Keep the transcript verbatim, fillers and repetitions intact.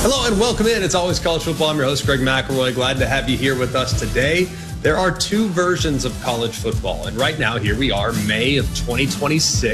Hello and welcome in. It's Always College Football. I'm your host, Greg McElroy. Glad to have you here with us today. There are two versions of college football. And right now, here we are, May of twenty twenty-six.